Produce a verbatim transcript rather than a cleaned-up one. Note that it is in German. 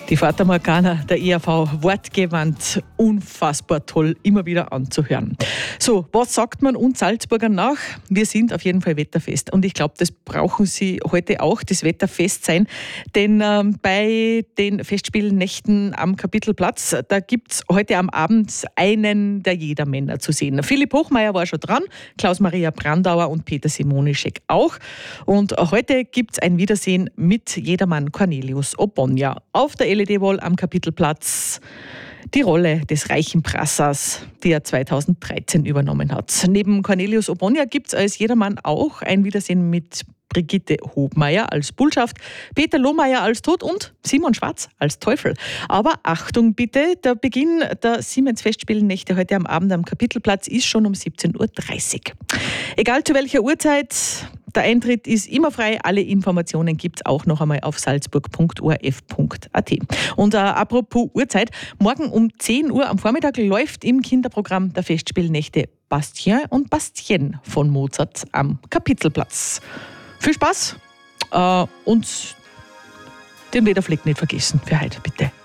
Die Fata Morgana, der E R V, wortgewandt, unfassbar toll, immer wieder anzuhören. So, was sagt man uns Salzburgern nach? Wir sind auf jeden Fall wetterfest und ich glaube, das brauchen Sie heute auch, das Wetterfest sein, denn ähm, bei den Festspielnächten am Kapitelplatz, da gibt es heute am Abend einen der Jedermänner zu sehen. Philipp Hochmeier war schon dran, Klaus-Maria Brandauer und Peter Simonischek auch. Und heute gibt es ein Wiedersehen mit Jedermann Cornelius Obonya auf der L E D-Wall am Kapitelplatz. Die Rolle des reichen Prassers, die er zweitausenddreizehn übernommen hat. Neben Cornelius Obonya gibt es als Jedermann auch ein Wiedersehen mit Brigitte Hobmeier als Bullschaft, Peter Lohmeier als Tod und Simon Schwarz als Teufel. Aber Achtung bitte, der Beginn der Siemens-Festspielnächte heute am Abend am Kapitelplatz ist schon um siebzehn Uhr dreißig. Egal zu welcher Uhrzeit, der Eintritt ist immer frei. Alle Informationen gibt es auch noch einmal auf salzburg punkt o r f punkt a t. Und äh, apropos Uhrzeit, morgen um zehn Uhr am Vormittag läuft im Kinderprogramm der Festspielnächte Bastien und Bastien von Mozart am Kapitelplatz. Viel Spaß äh, und den Wetterfleck nicht vergessen für heute, bitte.